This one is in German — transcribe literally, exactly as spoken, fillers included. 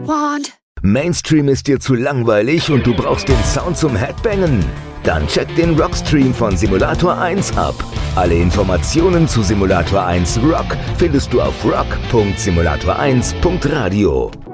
Want. Mainstream ist dir zu langweilig und du brauchst den Sound zum Headbangen? Dann check den Rockstream von Simulator eins ab. Alle Informationen zu Simulator eins Rock findest du auf rock punkt simulator eins punkt radio.